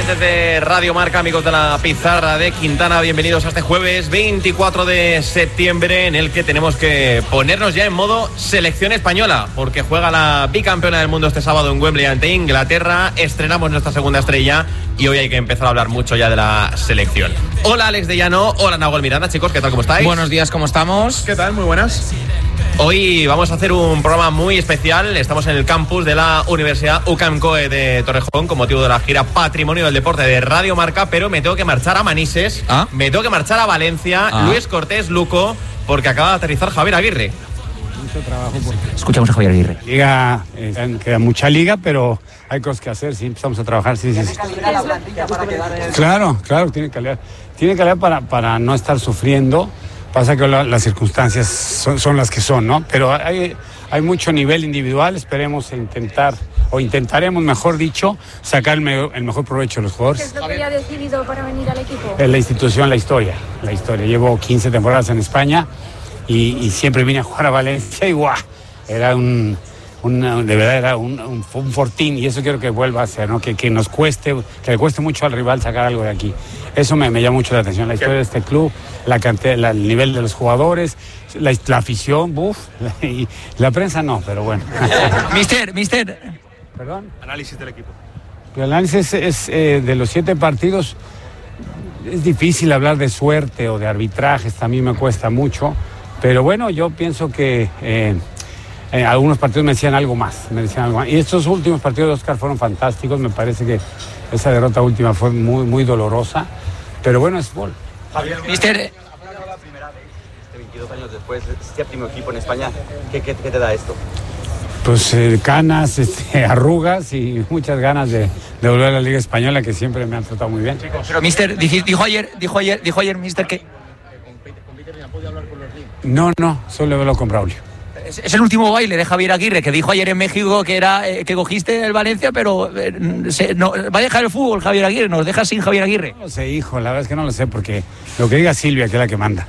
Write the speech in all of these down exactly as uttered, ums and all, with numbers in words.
oyentes de Radio Marca, amigos de la pizarra de Quintana, bienvenidos a este jueves veinticuatro de septiembre, en el que tenemos que ponernos ya en modo selección española, porque juega la bicampeona del mundo este sábado en Wembley ante Inglaterra. Estrenamos nuestra segunda estrella y hoy hay que empezar a hablar mucho ya de la selección. Hola Alex de Llano, hola Nahuel Miranda, chicos, ¿qué tal, cómo estáis? Buenos días, ¿cómo estamos? ¿Qué tal? Muy buenas. Hoy vamos a hacer un programa muy especial. Estamos en el campus de la Universidad U C A M COE de Torrejón con motivo de la gira Patrimonio del Deporte de Radio Marca, pero me tengo que marchar a Manises, ¿Ah? me tengo que marchar a Valencia, ¿Ah? Luis Cortés, Luco, porque acaba de aterrizar Javier Aguirre. Mucho trabajo porque... Escuchamos a Javier Aguirre. Liga, eh, queda mucha liga, pero hay cosas que hacer, sí, empezamos a trabajar, sí, sí. sí. La plantilla para quedar en el... Claro, claro, tiene calidad. Tiene calidad para, para no estar sufriendo. Pasa que la, las circunstancias son, son las que son, ¿no? Pero hay, hay mucho nivel individual, esperemos intentar, o intentaremos, mejor dicho, sacar el, me, el mejor provecho de los jugadores. ¿Qué es lo que ya ha decidido para venir al equipo? Es la institución, la historia, la historia. Llevo quince temporadas en España y, y siempre vine a jugar a Valencia y ¡guau! Era un... Una, de verdad era un, un, un fortín, y eso quiero que vuelva a ser, ¿no? Que, que nos cueste, que le cueste mucho al rival sacar algo de aquí. Eso me, me llama mucho la atención, la historia de este club, la cantidad, la, el nivel de los jugadores, la, la afición, buf, la, y la prensa no, pero bueno. Mister, mister. ¿Perdón? Análisis del equipo. El análisis es, es eh, de los siete partidos, es difícil hablar de suerte o de arbitrajes, también me cuesta mucho, pero bueno, yo pienso que... Eh, Eh, algunos partidos me decían algo más, me decían algo más. Y estos últimos partidos de Oscar fueron fantásticos, me parece que esa derrota última fue muy, muy dolorosa, pero bueno, es fútbol. Javier, mister... La primera vez, este veintidós años después, séptimo equipo en España, ¿qué, qué, qué te da esto? Pues eh, canas, este, arrugas y muchas ganas de, de volver a la Liga Española, que siempre me han tratado muy bien. Pero mister, dijo ayer, dijo ayer, dijo ayer, mister, que... No, no, solo lo con Braulio. Es el último baile de Javier Aguirre, que dijo ayer en México que era eh, que cogiste el Valencia, pero eh, se, no, va a dejar el fútbol Javier Aguirre, nos deja sin Javier Aguirre. No lo sé, hijo, la verdad es que no lo sé, porque lo que diga Silvia, que es la que manda.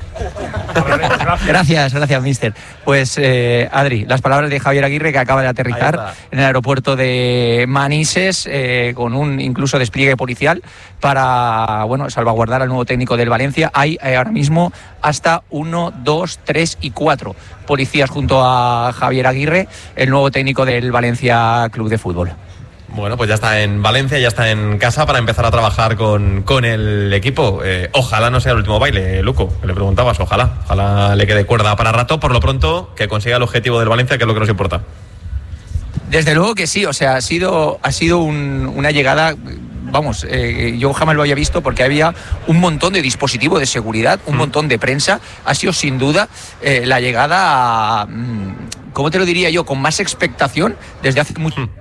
Gracias, gracias, mister. Pues, eh, Adri, las palabras de Javier Aguirre, que acaba de aterrizar en el aeropuerto de Manises, eh, con un incluso despliegue policial para, bueno, salvaguardar al nuevo técnico del Valencia. Hay eh, ahora mismo hasta uno, dos, tres y cuatro policías junto a Javier Aguirre, el nuevo técnico del Valencia Club de Fútbol. Bueno, pues ya está en Valencia, ya está en casa para empezar a trabajar con, con el equipo. Eh, ojalá no sea el último baile, Luco, que le preguntabas, ojalá. Ojalá le quede cuerda para rato, por lo pronto, que consiga el objetivo del Valencia, que es lo que nos importa. Desde luego que sí, o sea, ha sido, ha sido un, una llegada... Vamos, eh, yo jamás lo había visto porque había un montón de dispositivos de seguridad, un mm. montón de prensa. Ha sido sin duda eh, la llegada, a, ¿cómo te lo diría yo? Con más expectación desde hace mucho. Mm.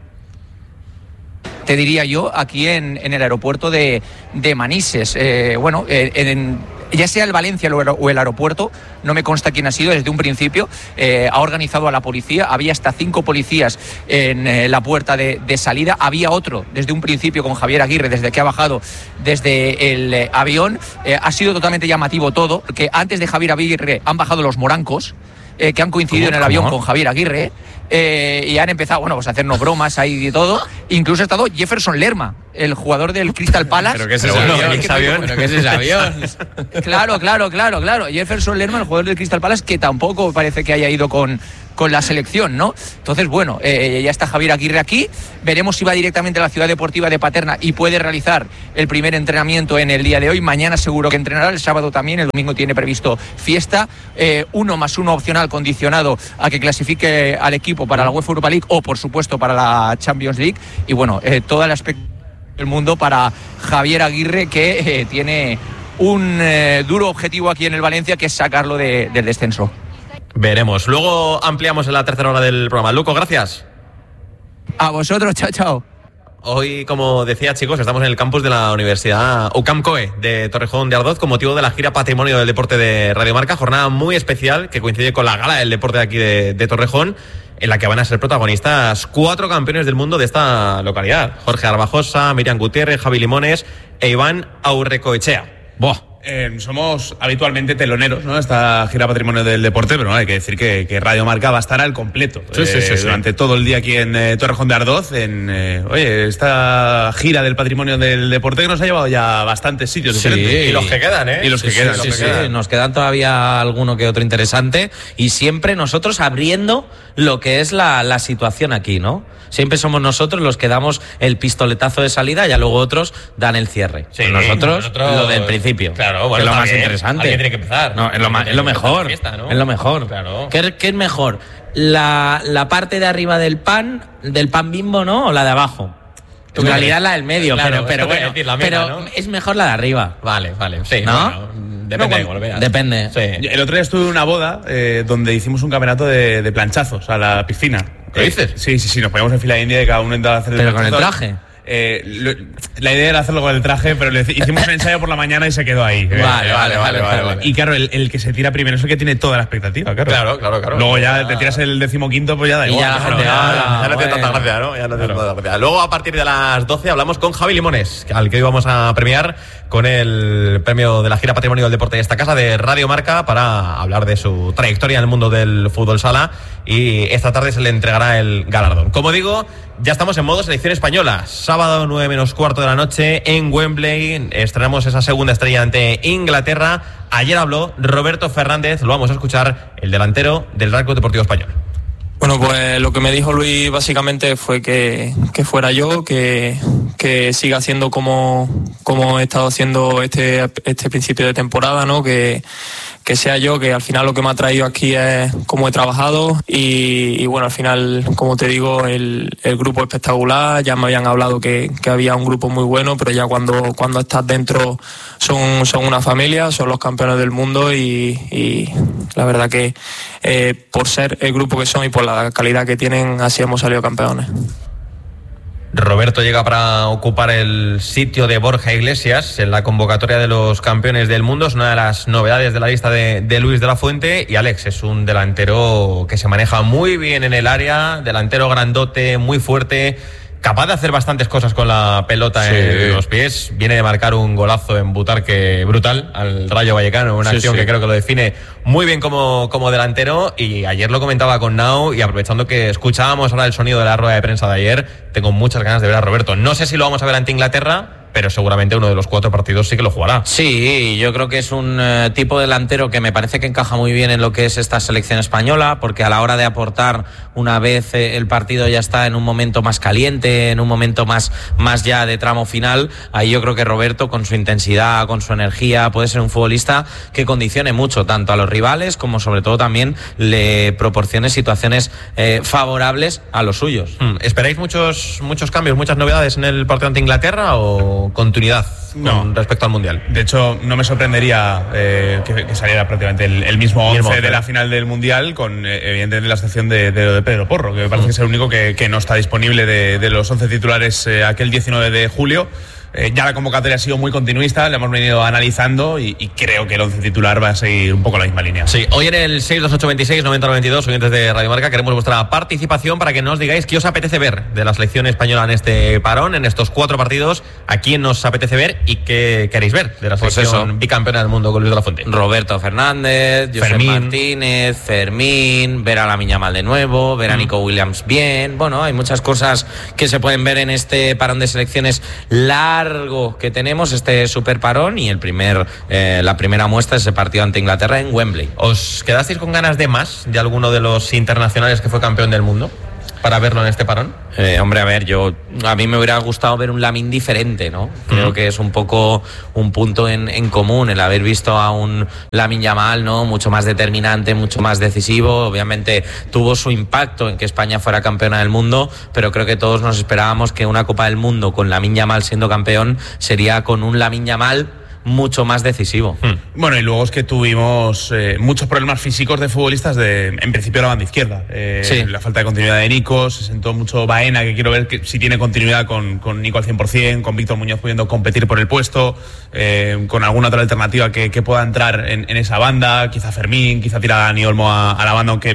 Te diría yo, aquí en, en el aeropuerto de, de Manises. Eh, bueno, eh, en... Ya sea el Valencia o el aeropuerto, no me consta quién ha sido desde un principio, eh, ha organizado a la policía, había hasta cinco policías en eh, la puerta de, de salida, había otro desde un principio con Javier Aguirre, desde que ha bajado desde el eh, avión, eh, ha sido totalmente llamativo todo, porque antes de Javier Aguirre han bajado los morancos, eh, que han coincidido en el avión con Javier Aguirre, eh, y han empezado, bueno, pues a hacernos bromas ahí y todo, incluso ha estado Jefferson Lerma, el jugador del Crystal Palace. ¿Pero qué es ese avión? avión? ¿Pero qué es ese avión? Claro, claro, claro, claro. Jefferson Lerma, el jugador del Crystal Palace, que tampoco parece que haya ido con, con la selección, ¿no? Entonces, bueno, eh, ya está Javier Aguirre aquí. Veremos si va directamente a la Ciudad Deportiva de Paterna y puede realizar el primer entrenamiento en el día de hoy. Mañana seguro que entrenará, el sábado también, el domingo tiene previsto fiesta. Eh, uno más uno opcional condicionado a que clasifique al equipo para la UEFA Europa League o, por supuesto, para la Champions League. Y bueno, eh, toda el aspecto del mundo para Javier Aguirre, que eh, tiene un eh, duro objetivo aquí en el Valencia, que es sacarlo de, del descenso. Veremos. Luego ampliamos en la tercera hora del programa. Luco, gracias. A vosotros, chao, chao. Hoy, como decía, chicos, estamos en el campus de la Universidad U C A M COE de Torrejón de Ardoz con motivo de la gira Patrimonio del Deporte de Radio Marca, jornada muy especial que coincide con la gala del deporte de aquí de, de Torrejón, en la que van a ser protagonistas cuatro campeones del mundo de esta localidad: Jorge Arbajosa, Miriam Gutiérrez, Javi Limones e Iván Aurrecoechea. Buah. Eh, somos habitualmente teloneros, ¿no? Esta gira Patrimonio del Deporte, pero no, hay que decir que, que Radio Marca va a estar al completo. Sí, sí, sí, eh, sí. Durante todo el día aquí en eh, Torrejón de Ardoz, en eh, oye, esta gira del Patrimonio del Deporte que nos ha llevado ya a bastantes sitios Sí. diferentes. Y los que quedan, ¿eh? Y los que Sí, quedan, sí, los que sí, quedan. nos quedan todavía alguno que otro interesante y siempre nosotros abriendo lo que es la, la situación aquí, ¿no? Siempre somos nosotros los que damos el pistoletazo de salida y ya luego otros dan el cierre. Sí, Pues nosotros, nosotros- lo del principio. Claro, bueno, que es lo está más bien. interesante. Alguien tiene que empezar. No, es lo, ma- Alguien es lo tiene que empezar mejor. la fiesta, ¿no? Es lo mejor. Claro. ¿Qué, qué es mejor? La, la parte de arriba del pan, del pan Bimbo, ¿no? O la de abajo. En Tú realidad crees. la del medio, Claro, pero, esto pero te iba a bueno, decir, la meta, pero ¿no? es mejor la de arriba. Vale, vale. Sí, ¿No? bueno, depende de cómo lo veas. Depende. Sí. El otro día estuve en una boda eh, donde hicimos un campeonato de, de planchazos a la piscina. ¿Qué dices? Sí, sí, sí, nos poníamos en fila india y cada uno intentaba hacer el Pero con el planchazo. traje. Eh, lo- la idea era hacerlo con el traje, pero le hicimos un ensayo por la mañana y se quedó ahí. Vale, vale, vale, vale, vale. Y claro, el, el que se tira primero es el que tiene toda la expectativa, claro. Claro, claro, claro. Luego ya Ah. te tiras el decimoquinto, pues ya da Y igual. ya la Claro, gente, ya- ah, Ya no tiene bueno. tanta gracia, ¿no? Ya no tiene tanta gracia. Luego, a partir de las doce, hablamos con Javi Limones, al que hoy vamos a premiar con el premio de la gira Patrimonio del Deporte de esta casa de Radio Marca para hablar de su trayectoria en el mundo del fútbol sala, y esta tarde se le entregará el galardón. Como digo, ya estamos en modo selección española. Sábado nueve menos cuarto de la noche en Wembley estrenamos esa segunda estrella ante Inglaterra. Ayer habló Roberto Fernández, lo vamos a escuchar, el delantero del Real Club Deportivo Español. Bueno, pues lo que me dijo Luis básicamente fue que, que fuera yo, que, que siga haciendo como, como he estado haciendo este, este principio de temporada, ¿no? Que, que sea yo, que al final lo que me ha traído aquí es cómo he trabajado y, y bueno, al final, como te digo, el, el grupo espectacular, ya me habían hablado que, que había un grupo muy bueno, pero ya cuando, cuando estás dentro son, son una familia, son los campeones del mundo y, y la verdad que eh, por ser el grupo que son y por la calidad que tienen, así hemos salido campeones. Roberto llega para ocupar el sitio de Borja Iglesias en la convocatoria de los campeones del mundo. Es una de las novedades de la lista de, de Luis de la Fuente. Y Alex es un delantero que se maneja muy bien en el área, delantero grandote, muy fuerte, capaz de hacer bastantes cosas con la pelota Sí. en los pies. Viene de marcar un golazo en Butarque brutal al Rayo Vallecano, una Sí, acción sí. que creo que lo define muy bien como, como delantero. Y ayer lo comentaba con Nau, y aprovechando que escuchábamos ahora el sonido de la rueda de prensa de ayer, tengo muchas ganas de ver a Roberto. No sé si lo vamos a ver ante Inglaterra, pero seguramente uno de los cuatro partidos sí que lo jugará. Sí, yo creo que es un eh, tipo delantero que me parece que encaja muy bien en lo que es esta selección española, porque a la hora de aportar, una vez eh, el partido ya está en un momento más caliente, en un momento más, más ya de tramo final, ahí yo creo que Roberto, con su intensidad, con su energía, puede ser un futbolista que condicione mucho tanto a los rivales como sobre todo también le proporcione situaciones eh, favorables a los suyos. Hmm, ¿Esperáis muchos, muchos cambios, muchas novedades en el partido ante Inglaterra o continuidad No. con respecto al Mundial? De hecho, no me sorprendería eh, que, que saliera prácticamente el, el mismo Mismo once once. de la final del Mundial, con eh, evidentemente la excepción de, de, de Pedro Porro, que me parece que es el único que, que no está disponible de, de los once titulares eh, aquel diecinueve de julio. Eh, ya la convocatoria ha sido muy continuista, la hemos venido analizando y, y creo que el once titular va a seguir un poco la misma línea. Sí, hoy en el seis dos ocho dos seis nueve cero nueve dos, oyentes de Radio Marca, queremos vuestra participación para que nos digáis qué os apetece ver de la selección española en este parón, en estos cuatro partidos, a quién nos apetece ver y qué queréis ver de la Pues selección eso. bicampeona del mundo con Luis de la Fuente. Roberto Fernández, Josep Fermín. Martínez, Fermín, ver a Lamine Yamal de nuevo, ver a Nico Williams bien. Bueno, hay muchas cosas que se pueden ver en este parón de selecciones largo que tenemos, este super parón, y el primer, eh, la primera muestra es ese partido ante Inglaterra en Wembley. ¿Os quedasteis con ganas de más de alguno de los internacionales que fue campeón del mundo para verlo en este parón? Eh, hombre, a ver, yo a mí me hubiera gustado ver un Lamine diferente, ¿no? Creo Ujú. que es un poco un punto en, en común el haber visto a un Lamine Yamal, ¿no? Mucho más determinante, mucho más decisivo. Obviamente tuvo su impacto en que España fuera campeona del mundo, pero creo que todos nos esperábamos que una Copa del Mundo con Lamine Yamal siendo campeón sería con un Lamine Yamal mucho más decisivo. Bueno, y luego es que tuvimos eh, muchos problemas físicos de futbolistas de, en principio, la banda izquierda. Eh, Sí. La falta de continuidad de Nico, se sentó mucho Baena, que quiero ver que, si tiene continuidad con, con Nico al cien por ciento, con Víctor Muñoz pudiendo competir por el puesto, eh, con alguna otra alternativa que, que pueda entrar en, en esa banda, quizá Fermín, quizá tirar a Dani Olmo a, a la banda, aunque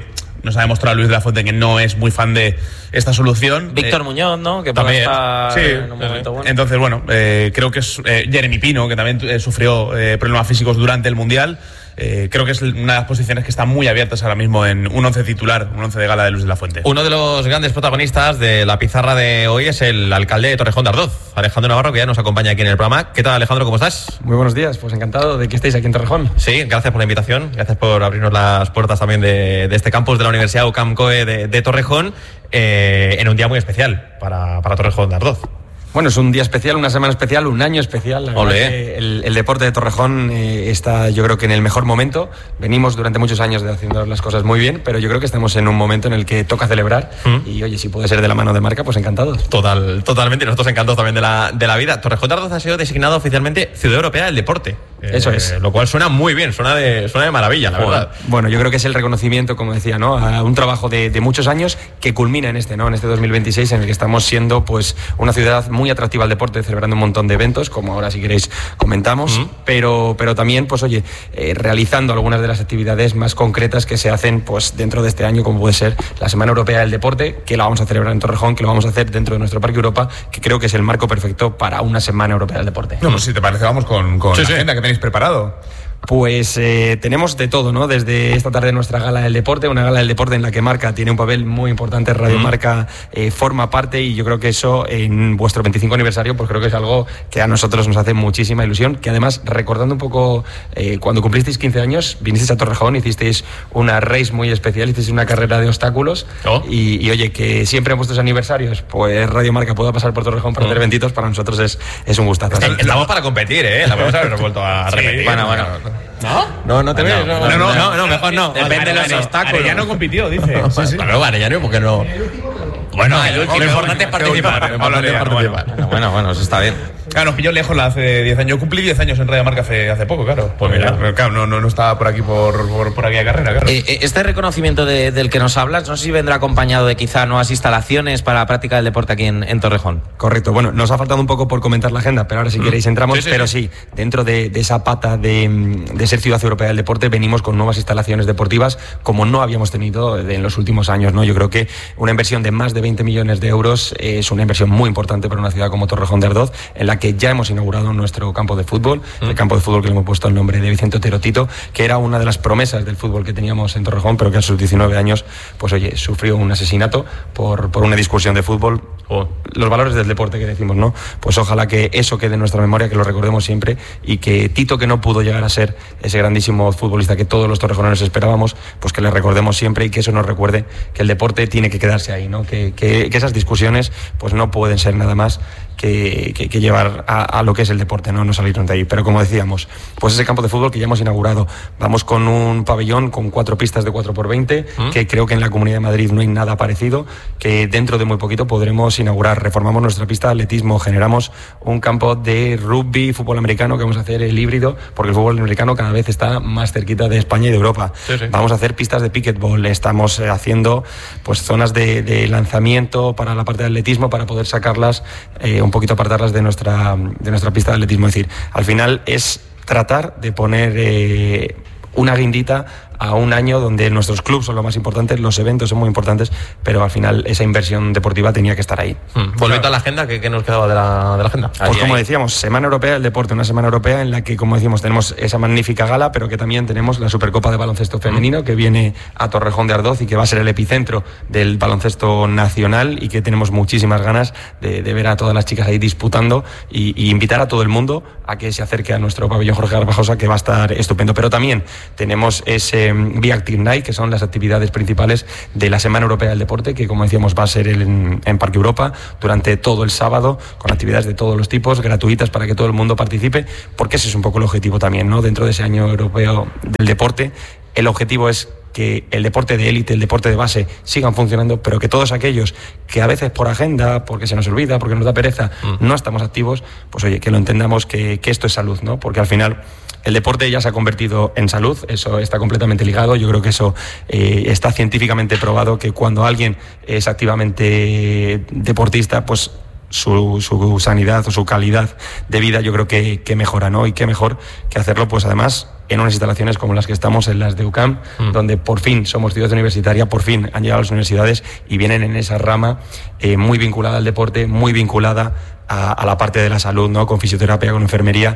nos ha demostrado Luis de la Fuente que no es muy fan de esta solución. Víctor eh, Muñoz, ¿no? Que también, estar sí, en un momento bueno. Entonces, bueno, eh, creo que es eh, Jeremy Pino, que también eh, sufrió eh, problemas físicos durante el Mundial. Eh, creo que es una de las posiciones que están muy abiertas ahora mismo en un once titular, un once de gala de Luis de la Fuente. Uno de los grandes protagonistas de la pizarra de hoy es el alcalde de Torrejón de Ardoz, Alejandro Navarro, que ya nos acompaña aquí en el programa. ¿Qué tal, Alejandro? ¿Cómo estás? Muy buenos días, pues encantado de que estéis aquí en Torrejón. Sí, gracias por la invitación, gracias por abrirnos las puertas también de, de este campus de la Universidad U C A M COE de, de Torrejón, eh, en un día muy especial para, para Torrejón de Ardoz. Bueno, es un día especial, una semana especial, un año especial. La verdad que el, el deporte de Torrejón eh, está, yo creo que en el mejor momento. Venimos durante muchos años de haciendo las cosas muy bien, pero yo creo que estamos en un momento en el que toca celebrar. ¿Mm? Y oye, si puede ser de la mano de Marca, pues encantados. Total, totalmente, y nosotros encantados también de la, de la vida. Torrejón de Ardoz ha sido designado oficialmente Ciudad Europea del Deporte. Eso eh, es. Lo cual suena muy bien, suena de, suena de maravilla, la bueno, verdad. Bueno, yo creo que es el reconocimiento, como decía, ¿no? A un trabajo de, de muchos años que culmina en este, ¿no? En este dos mil veintiséis, en el que estamos siendo pues una ciudad muy atractiva al deporte, celebrando un montón de eventos, como ahora si queréis comentamos, uh-huh. pero, pero también, pues oye, eh, realizando algunas de las actividades más concretas que se hacen pues dentro de este año, como puede ser la Semana Europea del Deporte, que la vamos a celebrar en Torrejón, que lo vamos a hacer dentro de nuestro Parque Europa, que creo que es el marco perfecto para una Semana Europea del Deporte. No, pues si te parece, vamos con, con sí, la sí. agenda que tenéis preparado. Pues eh, tenemos de todo, ¿no? Desde esta tarde nuestra gala del deporte, una gala del deporte en la que Marca tiene un papel muy importante, Radio mm. Marca eh, forma parte, y yo creo que eso en vuestro veinticinco aniversario pues creo que es algo que a nosotros nos hace muchísima ilusión, que además, recordando un poco eh, cuando cumplisteis quince años, vinisteis a Torrejón, hicisteis una race muy especial, hicisteis una carrera de obstáculos oh. y, y oye, que siempre en vuestros aniversarios pues Radio Marca pueda pasar por Torrejón para mm. hacer eventitos, para nosotros es, es un gustazo. Es que estamos para competir, ¿eh? La podemos haber vuelto a sí, repetir. Bueno, bueno. ¿No? No, no te ves. No, no, no, no, no, mejor no. Depende de los obstáculos. Arellano compitió, dice. Sí, sí. Pero Arellano, ¿por qué no? Bueno, el último, lo importante es participar. Lo importante es participar. Bueno, bueno, eso está bien. Claro, nos pilló lejos la hace diez años. Yo cumplí diez años en Radio Marca hace, hace poco, claro. Pues mira. Pero, claro, no, no, no estaba por aquí por, por, por aquella carrera, claro. Eh, este reconocimiento de, del que nos hablas, no sé si vendrá acompañado de quizá nuevas instalaciones para la práctica del deporte aquí en, en Torrejón. Correcto. Bueno, nos ha faltado un poco por comentar la agenda, pero ahora si mm. queréis entramos. Sí, sí, pero sí, dentro de, de esa pata de, de ser Ciudad Europea del Deporte, venimos con nuevas instalaciones deportivas como no habíamos tenido en los últimos años, ¿no? Yo creo que una inversión de más de veinte millones de euros es una inversión muy importante para una ciudad como Torrejón de Ardoz, en la que ya hemos inaugurado nuestro campo de fútbol, mm. el campo de fútbol que le hemos puesto el nombre de Vicente Otero Tito, que era una de las promesas del fútbol que teníamos en Torrejón, pero que a sus diecinueve años, pues oye, sufrió un asesinato por, por una discusión de fútbol. Oh. Los valores del deporte que decimos, ¿no? Pues ojalá que eso quede en nuestra memoria, que lo recordemos siempre, y que Tito, que no pudo llegar a ser ese grandísimo futbolista que todos los torrejoneros esperábamos, pues que le recordemos siempre, y que eso nos recuerde que el deporte tiene que quedarse ahí, ¿no? Que, que, que esas discusiones pues no pueden ser nada más que, que, que llevar a, a lo que es el deporte, no, no salirnos de ahí. Pero como decíamos, pues ese campo de fútbol que ya hemos inaugurado, vamos con un pabellón con cuatro pistas de cuatro por veinte, ¿Mm? que creo que en la Comunidad de Madrid no hay nada parecido, que dentro de muy poquito podremos inaugurar. Reformamos nuestra pista de atletismo, generamos un campo de rugby, fútbol americano, que vamos a hacer el híbrido, porque el fútbol americano cada vez está más cerquita de España y de Europa. Sí, sí. Vamos a hacer pistas de pickleball, estamos haciendo pues zonas de, de lanzamiento para la parte de atletismo, para poder sacarlas eh, un poquito, apartarlas de nuestra, de nuestra pista de atletismo. Es decir, al final es tratar de poner eh, una guindita a un año donde nuestros clubes son lo más importante, los eventos son muy importantes, pero al final esa inversión deportiva tenía que estar ahí. Hmm. Volviendo a la agenda, ¿qué, qué nos quedaba de la, de la agenda? Pues ahí, como ahí. decíamos, Semana Europea del Deporte, una semana europea en la que, como decimos, tenemos esa magnífica gala, pero que también tenemos la Supercopa de Baloncesto Femenino, hmm. que viene a Torrejón de Ardoz y que va a ser el epicentro del baloncesto nacional, y que tenemos muchísimas ganas de, de ver a todas las chicas ahí disputando, y, y invitar a todo el mundo a que se acerque a nuestro pabellón Jorge Garbajosa, que va a estar estupendo. Pero también tenemos ese Be Active Night, que son las actividades principales de la Semana Europea del Deporte, que como decíamos va a ser en, en Parque Europa durante todo el sábado, con actividades de todos los tipos, gratuitas para que todo el mundo participe, porque ese es un poco el objetivo también, ¿no? Dentro de ese año europeo del deporte, el objetivo es que el deporte de élite, el deporte de base sigan funcionando, pero que todos aquellos que a veces por agenda, porque se nos olvida, porque nos da pereza, mm. no estamos activos, pues oye, que lo entendamos, que, que esto es salud, ¿no? Porque al final el deporte ya se ha convertido en salud, eso está completamente ligado. Yo creo que eso eh, está científicamente probado, que cuando alguien es activamente deportista, pues su, su sanidad o su calidad de vida, yo creo que, que mejora, ¿no? Y qué mejor que hacerlo, pues además, en unas instalaciones como las que estamos, en las de U C A M, mm. donde por fin somos ciudad universitaria, por fin han llegado a las universidades y vienen en esa rama eh, muy vinculada al deporte, muy vinculada a, a la parte de la salud, ¿no? Con fisioterapia, con enfermería.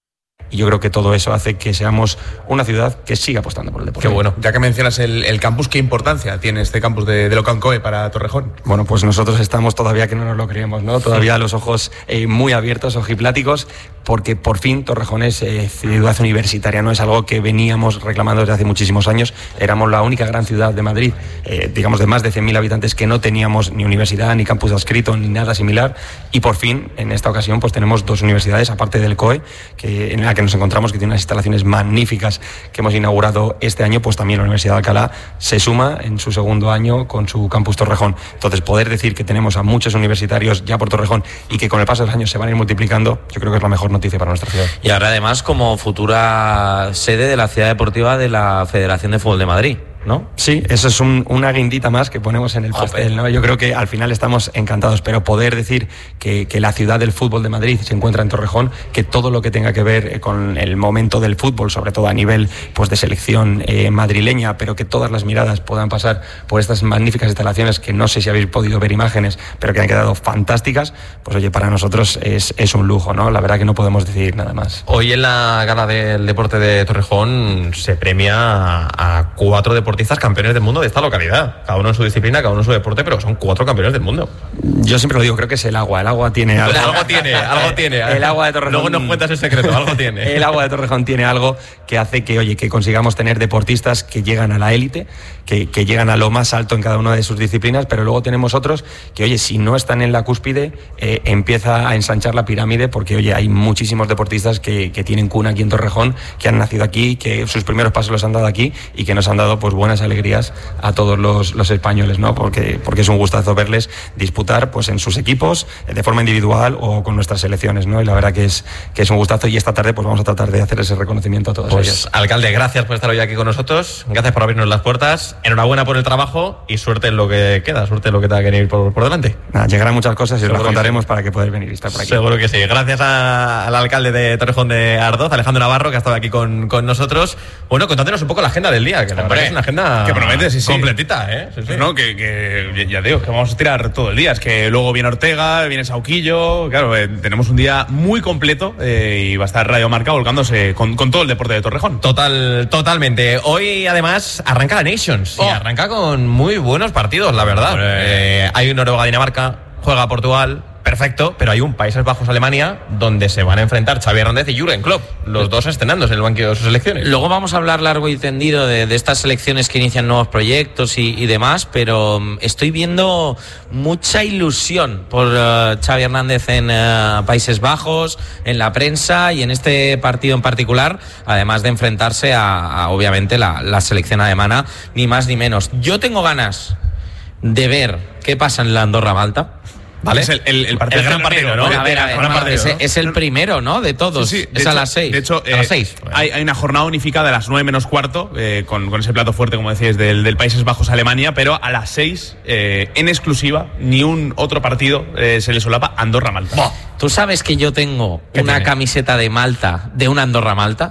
Y yo creo que todo eso hace que seamos una ciudad que siga apostando por el deporte. Qué bueno. Ya que mencionas el, el campus, ¿qué importancia tiene este campus de, de Locancoe para Torrejón? Bueno, pues nosotros estamos todavía que no nos lo creemos, ¿no? Todavía los ojos eh, muy abiertos, ojipláticos, porque por fin Torrejón es eh, ciudad universitaria, no es algo que veníamos reclamando desde hace muchísimos años. Éramos la única gran ciudad de Madrid, eh, digamos de más de cien mil habitantes, que no teníamos ni universidad, ni campus adscrito, ni nada similar. Y por fin, en esta ocasión, pues tenemos dos universidades, aparte del C O E, que, en la que nos encontramos, que tiene unas instalaciones magníficas que hemos inaugurado este año. Pues también la Universidad de Alcalá se suma en su segundo año con su campus Torrejón. Entonces, poder decir que tenemos a muchos universitarios ya por Torrejón y que con el paso de los años se van a ir multiplicando, yo creo que es la mejor noticia para nuestra ciudad. Y ahora además como futura sede de la ciudad deportiva de la Federación de Fútbol de Madrid, ¿no? Sí, eso es un, una guindita más que ponemos en el pastel, ¿no? Yo creo que al final estamos encantados, pero poder decir que, que la ciudad del fútbol de Madrid se encuentra en Torrejón, que todo lo que tenga que ver con el momento del fútbol, sobre todo a nivel pues de selección eh, madrileña, pero que todas las miradas puedan pasar por estas magníficas instalaciones, que no sé si habéis podido ver imágenes, pero que han quedado fantásticas, pues oye, para nosotros es, es un lujo, ¿no? La verdad que no podemos decir nada más. Hoy en la gala del deporte de Torrejón se premia a, a cuatro deportistas campeones del mundo de esta localidad, cada uno en su disciplina, cada uno en su deporte, pero son cuatro campeones del mundo. Yo siempre lo digo, creo que es el agua, el agua tiene algo. algo tiene, algo tiene. El agua de Torrejón. Luego nos cuentas el secreto, algo tiene. El agua de Torrejón tiene algo que hace que, oye, que consigamos tener deportistas que llegan a la élite, que, que llegan a lo más alto en cada una de sus disciplinas, pero luego tenemos otros que, oye, si no están en la cúspide, eh, empieza a ensanchar la pirámide, porque, oye, hay muchísimos deportistas que, que tienen cuna aquí en Torrejón, que han nacido aquí, que sus primeros pasos los han dado aquí y que nos han dado, pues, buenas alegrías a todos los, los españoles, ¿no? Porque, porque es un gustazo verles disputar, pues, en sus equipos, de forma individual o con nuestras selecciones, ¿no? Y la verdad que es, que es un gustazo, y esta tarde, pues, vamos a tratar de hacer ese reconocimiento a todos pues, ellos. Alcalde, gracias por estar hoy aquí con nosotros, gracias por abrirnos las puertas, enhorabuena por el trabajo y suerte en lo que queda, suerte en lo que tenga que venir por, por delante. Nada, llegarán muchas cosas y os las contaremos sí. para que podáis venir y estar por aquí. Seguro que sí. Gracias a, al alcalde de Torrejón de Ardoz, Alejandro Navarro, que ha estado aquí con, con nosotros. Bueno, contándonos un poco la agenda del día, que la verdad es una agenda que promete, sí, sí. completita, ¿eh? Sí, sí. No, que, que ya digo, que vamos a tirar todo el día. Es que luego viene Ortega, viene Sauquillo. Claro, eh, tenemos un día muy completo eh, y va a estar Radio Marca volcándose con, con todo el deporte de Torrejón. Total, totalmente. Hoy, además, arranca la Nations. Oh. Y arranca con muy buenos partidos, la verdad. Eh, hay un Noruega-Dinamarca, juega Portugal. Perfecto, pero hay un Países Bajos-Alemania donde se van a enfrentar Xavi Hernández y Jürgen Klopp, los dos estrenándose en el banquillo de sus selecciones. Luego vamos a hablar largo y tendido de, de estas selecciones que inician nuevos proyectos y, y demás, pero um, estoy viendo mucha ilusión por uh, Xavi Hernández en uh, Países Bajos, en la prensa y en este partido en particular, además de enfrentarse a, a obviamente, la, la selección alemana, ni más ni menos. Yo tengo ganas de ver qué pasa en la Andorra-Malta. ¿Vale? Es el, el, el, partido el gran partido, ¿no? A ver, a ver, no, partido, es, ¿no? es el primero, ¿no? De todos. Sí, sí, de es hecho, a las seis. De hecho, a las seis. Eh, hay, hay una jornada unificada a las nueve menos cuarto, eh, con, con ese plato fuerte, como decíais, del, del Países Bajos-Alemania, pero a las seis, eh, en exclusiva, ni un otro partido eh, se le solapa Andorra-Malta. Bah. ¿Tú sabes que yo tengo una tiene? camiseta de Malta, de un Andorra-Malta?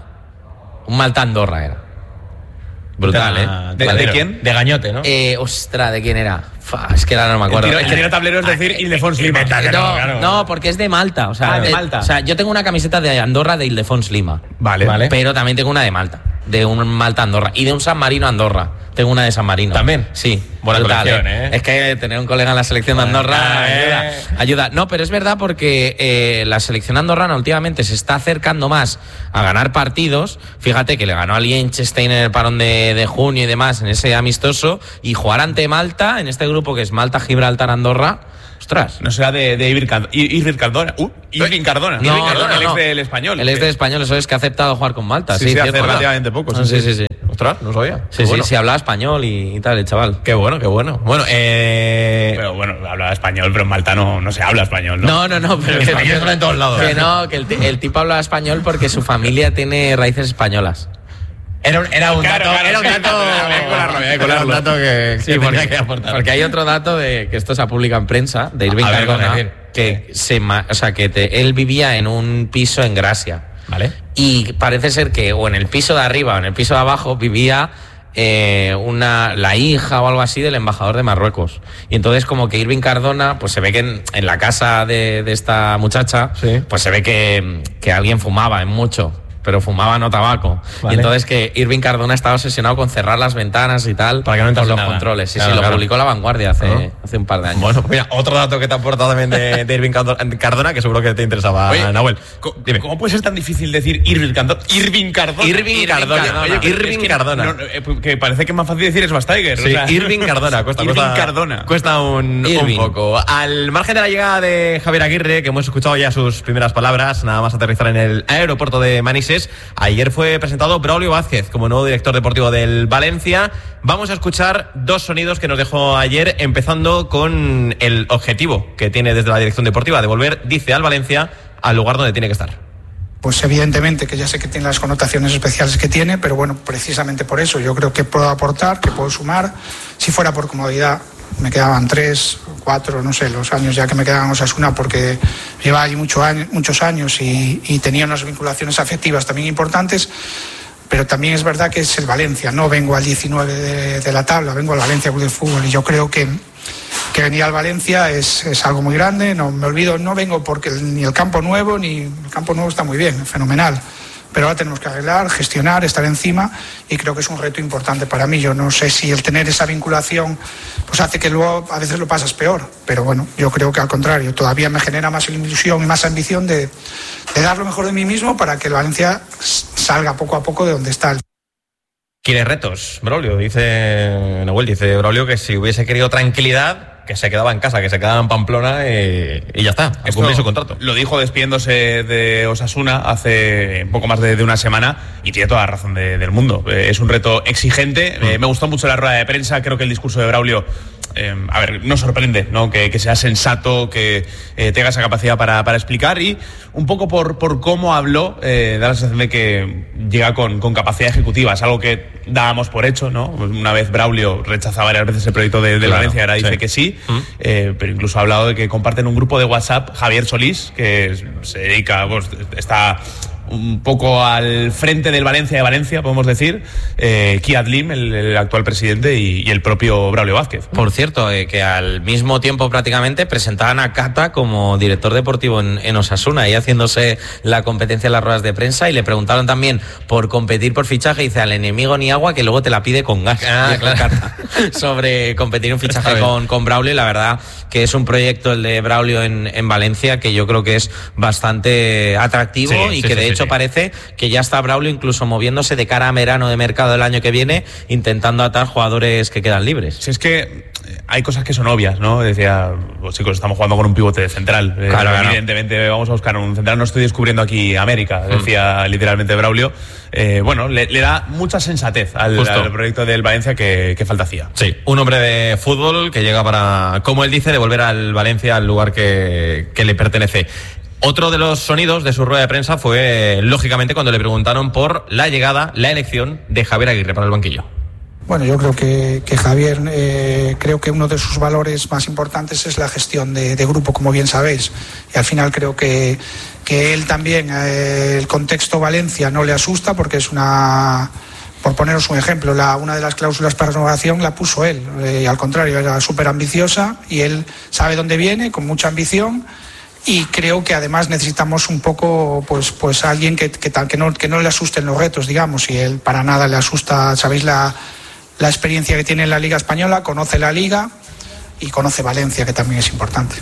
Un Malta-Andorra era. Brutal, ¿eh? ¿De, ¿De, ¿De quién? De Gañote, ¿no? Eh, ostras, ¿de quién era? Fa, es que ahora no me acuerdo. El tiro, el tablero es decir Ildefons Lima. No, claro. no, porque es de Malta. O sea, ah, de eh, Malta. O sea, yo tengo una camiseta de Andorra de Ildefons Lima. Vale, vale. Pero también tengo una de Malta. De un Malta Andorra. Y de un San Marino Andorra. Tengo una de San Marino. ¿También? Sí. Buena brutal, colección, ¿eh? Es que tener un colega en la selección de Andorra ah, ayuda, eh. ayuda. No, pero es verdad porque eh, la selección andorrana últimamente se está acercando más a ganar partidos. Fíjate que le ganó a Liechtenstein en el parón de, de junio y demás, en ese amistoso. Y jugar ante Malta, en este grupo que es Malta, Gibraltar, Andorra. Ostras. No será de, de Irving Cardona. Uh, Irving Cardona. No, Irving Cardona, no, no, el ex no. del Español. El ex del Español, eso es que ha aceptado jugar con Malta. Sí, Sí, sí, cierto, hace ¿verdad? relativamente poco. Sí, sí, sí. sí. Ostras, no sabía. Sí, bueno. sí, sí, hablaba español y, y tal, el chaval. Qué bueno, qué bueno. Bueno, eh... Pero bueno, habla español, pero en Malta no, no se habla español, ¿no? No, no, no, pero que español habla en todos lados. Que no, que el, el tipo habla español porque su familia tiene raíces españolas. Era un, era un Claro, dato, claro, era un sí, dato, había que colarlo, había que era un colarlo. dato que, Sí, que porque, tenía que aportar. porque hay otro dato de que esto se publica en prensa, de Irving A ver, Cardona, ¿qué decir? que se, o sea, que te, él vivía en un piso en Gracia. Vale. Y parece ser que o en el piso de arriba o en el piso de abajo vivía eh, una la hija o algo así del embajador de Marruecos. Y entonces como que Irving Cardona, pues se ve que en, en la casa de, de esta muchacha, sí. pues se ve que, que alguien fumaba en mucho. Pero fumaba no tabaco. Vale. Y entonces que Irving Cardona estaba obsesionado con cerrar las ventanas y tal para que no entrase los nada. controles. Sí, claro, sí, lo claro. publicó La Vanguardia hace, uh-huh. hace un par de años. Bueno, mira, otro dato que te ha aportado también de, de Irving Cardona, que seguro que te interesaba, Oye, Nahuel. Dime. ¿Cómo puede ser tan difícil decir Irving Cardona? Irving Cardona. Irving Cardona. Oye, Irving es que Cardona. No, no, que parece que es más fácil decir Schwarzenegger. Sí, o sea, Irving Cardona. Cuesta, Irving cuesta, Cardona. Cuesta un, un poco. Al margen de la llegada de Javier Aguirre, que hemos escuchado ya sus primeras palabras, nada más aterrizar en el aeropuerto de Manises, ayer fue presentado Braulio Vázquez como nuevo director deportivo del Valencia. Vamos a escuchar dos sonidos que nos dejó ayer, empezando con el objetivo que tiene desde la dirección deportiva de volver, dice, al Valencia al lugar donde tiene que estar. Pues evidentemente que ya sé que tiene las connotaciones especiales que tiene, pero bueno, precisamente por eso yo creo que puedo aportar, que puedo sumar. Si fuera por comodidad, me quedaban tres, cuatro, no sé, los años ya que me quedaban en Osasuna, porque lleva allí mucho año, muchos años y, y tenía unas vinculaciones afectivas también importantes, pero también es verdad que es el Valencia, no vengo al diecinueve de, de la tabla, vengo al Valencia Club de Fútbol, y yo creo que, que venir al Valencia es, es algo muy grande. No me olvido, no vengo porque el, ni el campo nuevo, ni el campo nuevo está muy bien, fenomenal. Pero ahora tenemos que arreglar, gestionar, estar encima, y creo que es un reto importante para mí. Yo no sé si el tener esa vinculación pues hace que luego a veces lo pasas peor, pero bueno, yo creo que al contrario, todavía me genera más ilusión y más ambición de, de dar lo mejor de mí mismo para que el Valencia salga poco a poco de donde está. Quiere retos, Braulio, dice Nahuel, dice Braulio que si hubiese querido tranquilidad, que se quedaba en casa, que se quedaba en Pamplona eh, y ya está, a cumplir su contrato. Lo dijo despidiéndose de Osasuna hace poco más de, de una semana, y tiene toda la razón de, del mundo. Eh, es un reto exigente. Mm. Eh, me gustó mucho la rueda de prensa. Creo que el discurso de Braulio, eh, a ver, no sorprende, ¿no? Que, que sea sensato, que eh, tenga esa capacidad para, para explicar, y un poco por, por cómo habló, eh, da la sensación de que llega con, con capacidad ejecutiva. Es algo que dábamos por hecho, ¿no? Una vez Braulio rechazaba varias veces el proyecto de, de claro, Valencia, ahora dice sí. que sí. ¿Mm? Eh, pero incluso ha hablado de que comparten un grupo de WhatsApp Javier Solís, que se dedica, pues, está un poco al frente del Valencia de Valencia, podemos decir, eh, Kiad Lim, el, el actual presidente, y, y el propio Braulio Vázquez. Por cierto, eh, que al mismo tiempo prácticamente presentaban a Cata como director deportivo en, en Osasuna, y haciéndose la competencia en las ruedas de prensa, y le preguntaron también por competir por fichaje, y dice, al enemigo ni agua, que luego te la pide con gas. Ah, claro. Cata, sobre competir un fichaje con, con Braulio. La verdad que es un proyecto, el de Braulio en, en Valencia, que yo creo que es bastante atractivo, sí, y sí, que sí, de sí, hecho sí. parece que ya está Braulio incluso moviéndose de cara a verano de mercado del año que viene, intentando atar jugadores que quedan libres. Si es que hay cosas que son obvias, ¿no? Decía, pues chicos, estamos jugando con un pivote de central. Claro, eh, claro. Evidentemente vamos a buscar un central, no estoy descubriendo aquí América, decía mm. literalmente Braulio. Eh, bueno, le, le da mucha sensatez al, al proyecto del Valencia que, que falta hacía. Sí, un hombre de fútbol que llega para, como él dice, devolver al Valencia al lugar que, que le pertenece. Otro de los sonidos de su rueda de prensa fue, lógicamente, cuando le preguntaron por la llegada, la elección de Javier Aguirre para el banquillo. Bueno, yo creo que, que Javier, eh, creo que uno de sus valores más importantes es la gestión de, de grupo, como bien sabéis. Y al final creo que, que él también, eh, el contexto Valencia no le asusta, porque es una... Por poneros un ejemplo, la, una de las cláusulas para renovación la puso él. Eh, y al contrario, era súper ambiciosa, y él sabe dónde viene, con mucha ambición. Y creo que además necesitamos un poco, pues, pues alguien que, que, que, no, que no le asusten los retos, digamos. Y él para nada le asusta, sabéis la, la experiencia que tiene en la Liga Española, conoce la Liga y conoce Valencia, que también es importante.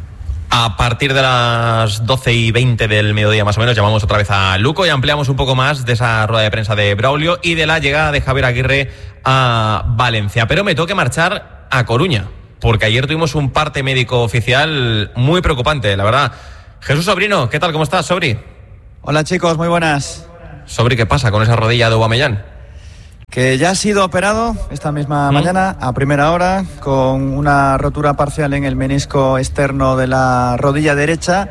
A partir de las doce y veinte del mediodía más o menos llamamos otra vez a Luco y ampliamos un poco más de esa rueda de prensa de Braulio y de la llegada de Javier Aguirre a Valencia. Pero me tengo que marchar a Coruña, porque ayer tuvimos un parte médico oficial muy preocupante, la verdad. Jesús Sobrino, ¿qué tal? ¿Cómo estás, Sobri? Hola chicos, muy buenas. Sobri, ¿qué pasa con esa rodilla de Aubameyang? Que ya ha sido operado esta misma ¿Mm? mañana a primera hora con una rotura parcial en el menisco externo de la rodilla derecha, que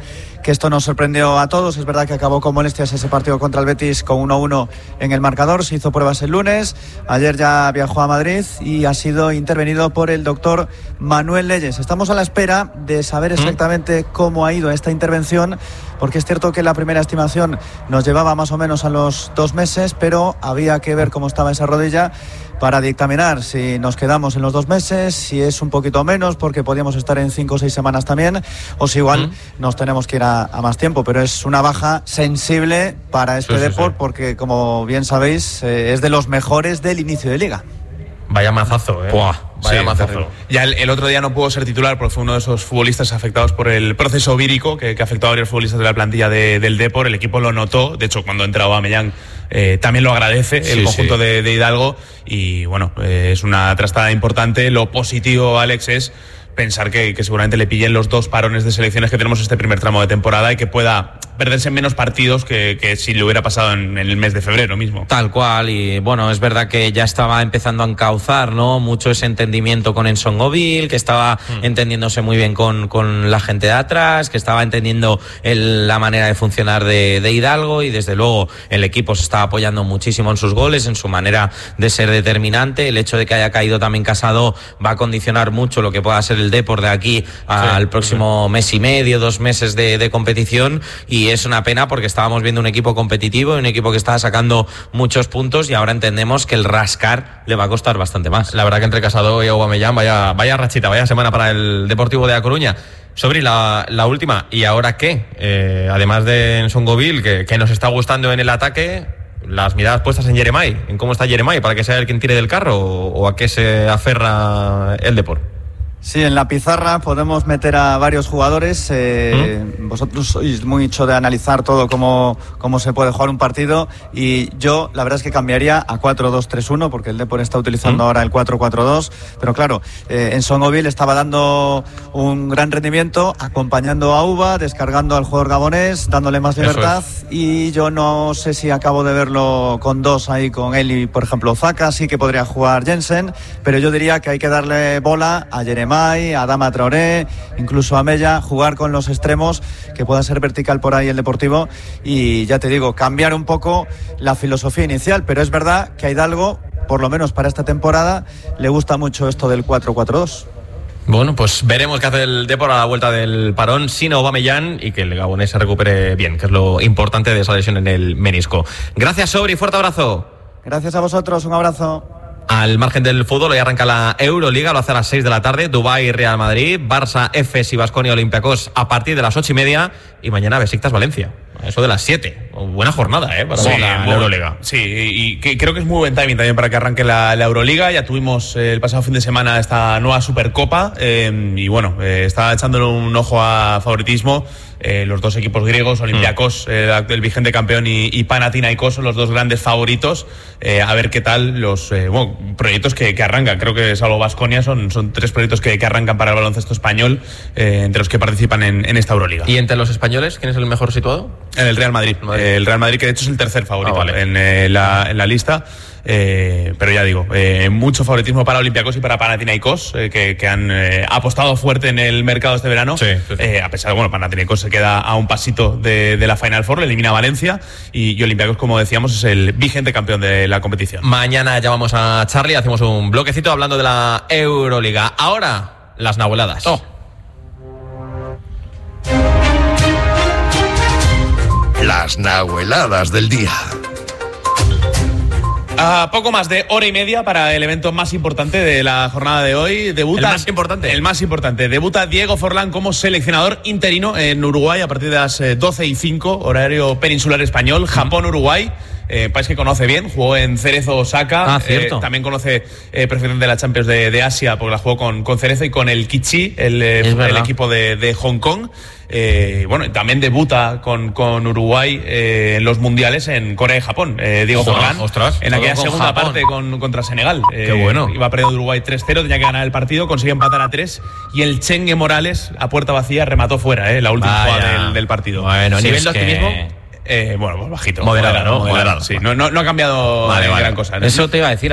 que esto nos sorprendió a todos. Es verdad que acabó con molestias ese partido contra el Betis con uno uno en el marcador. Se hizo pruebas el lunes, ayer ya viajó a Madrid y ha sido intervenido por el doctor Manuel Leyes. Estamos a la espera de saber exactamente cómo ha ido esta intervención, porque es cierto que la primera estimación nos llevaba más o menos a los dos meses, pero había que ver cómo estaba esa rodilla para dictaminar si nos quedamos en los dos meses, si es un poquito menos, porque podíamos estar en cinco o seis semanas también, o si igual mm. nos tenemos que ir a, a más tiempo. Pero es una baja sensible para este sí, Depor, sí, sí. porque como bien sabéis, eh, es de los mejores del inicio de liga. Vaya mazazo, ¿eh? Buah, Vaya sí, mazazo. Ya el, el otro día no pudo ser titular porque fue uno de esos futbolistas afectados por el proceso vírico que, que afectó a varios futbolistas de la plantilla de, del Depor. El equipo lo notó, de hecho cuando entraba Aubameyang eh, también lo agradece sí, el conjunto sí. de, de Hidalgo y bueno, eh, es una trastada importante. Lo positivo, Alex, es pensar que, que seguramente le pillen los dos parones de selecciones que tenemos este primer tramo de temporada y que pueda perderse en menos partidos que, que si le hubiera pasado en, en el mes de febrero mismo. Tal cual, y bueno, es verdad que ya estaba empezando a encauzar, ¿no? Mucho ese entendimiento con Ensongoville, que estaba mm. entendiéndose muy bien con, con la gente de atrás, que estaba entendiendo el, la manera de funcionar de, de Hidalgo, y desde luego el equipo se estaba apoyando muchísimo en sus goles, en su manera de ser determinante. El hecho de que haya caído también Casado va a condicionar mucho lo que pueda ser el Depor de aquí al sí, próximo sí. mes y medio, dos meses de, de competición, y es una pena porque estábamos viendo un equipo competitivo y un equipo que estaba sacando muchos puntos, y ahora entendemos que el rascar le va a costar bastante más. La verdad que entre Casado y Aubameyang, vaya, vaya rachita, vaya semana para el Deportivo de A Coruña. Sobri, la, la última, ¿y ahora qué? Eh, además de Ensongoville, que, que nos está gustando en el ataque, las miradas puestas en Yeremay, en cómo está Yeremay, para que sea el quien tire del carro, o, o a qué se aferra el Depor. Sí, en la pizarra podemos meter a varios jugadores. Eh, ¿Mm? Vosotros sois mucho de analizar todo, cómo, cómo se puede jugar un partido, y yo la verdad es que cambiaría a cuatro dos tres uno porque el Depor está utilizando ¿Mm? ahora el cuatro cuatro dos, pero claro, eh, Ensongoville estaba dando un gran rendimiento, acompañando a Uva, descargando al jugador gabonés, dándole más libertad, y yo no sé si acabo de verlo con dos ahí, con él y por ejemplo Zaka. Sí que podría jugar Jensen, pero yo diría que hay que darle bola a Jeremy, a Adama Traoré, incluso a Mella, jugar con los extremos, que pueda ser vertical por ahí el Deportivo, y ya te digo, cambiar un poco la filosofía inicial. Pero es verdad que a Hidalgo, por lo menos para esta temporada, le gusta mucho esto del cuatro cuatro dos. Bueno, pues veremos qué hace el Depor a la vuelta del parón sin Aubameyang, y que el gabonés se recupere bien, que es lo importante de esa lesión en el menisco. Gracias, Sobri, fuerte abrazo. Gracias a vosotros, un abrazo. Al margen del fútbol, hoy arranca la Euroliga, lo hace a las seis de la tarde, Dubái, Real Madrid, Barça, Efes y Baskonia Olympiacos a partir de las ocho y media, y mañana Besiktas Valencia, eso de las siete. Buena jornada, ¿eh? Para sí, la, la Euroliga. Sí, y que creo que es muy buen timing también para que arranque la, la Euroliga. Ya tuvimos eh, el pasado fin de semana esta nueva Supercopa, eh, y bueno, eh, está echándole un ojo a favoritismo. Eh, los dos equipos griegos, Olympiacos, mm. eh, el vigente campeón, y, y Panathinaikos son los dos grandes favoritos. Eh, a ver qué tal los eh, bueno, proyectos que, que arrancan. Creo que salvo Baskonia son, son tres proyectos que, que arrancan para el baloncesto español, eh, entre los que participan en, en esta Euroliga. ¿Y entre los españoles quién es el mejor situado? En el Real Madrid. Madrid. Eh, el Real Madrid, que de hecho es el tercer favorito ah, vale. en, eh, la, en la lista. Eh, pero ya digo, eh, mucho favoritismo para Olympiacos y para Panathinaikos, eh, que, que han eh, apostado fuerte en el mercado este verano. Sí, sí, sí. Eh, a pesar de, bueno, Panathinaikos se queda a un pasito de, de la Final Four, le elimina a Valencia, y, y Olympiacos, como decíamos, es el vigente campeón de la competición. Mañana llamamos a Charlie, hacemos un bloquecito hablando de la Euroliga. Ahora, las nahueladas. Oh. Las nahueladas del día. A poco más de hora y media para el evento más importante de la jornada de hoy. Debuta, ¿El más importante? El más importante. Debuta Diego Forlán como seleccionador interino en Uruguay a partir de las doce y cinco, horario peninsular español. Japón-Uruguay. Eh, país que conoce bien, jugó en Cerezo Osaka, ah, cierto. eh, también conoce eh, perfectamente la Champions de, de Asia, porque la jugó con, con Cerezo y con el Kichi, el, eh, el equipo de, de Hong Kong. Eh, bueno, también debuta con, con Uruguay eh, en los mundiales en Corea y Japón, eh, Diego Forlán, en aquella segunda Japón. parte con, contra Senegal. Eh, Qué bueno. Iba perdiendo Uruguay tres cero, tenía que ganar el partido, consiguió empatar a tres, y el Chengue Morales, a puerta vacía, remató fuera eh, la última Vaya. jugada del, del partido. Bueno, a sí, nivel de optimismo... Que... Eh, bueno, pues bajito. Moderado, moderado, moderado, moderado, sí. No, no, no ha cambiado vale, vale. gran cosa. Eso te iba a decir.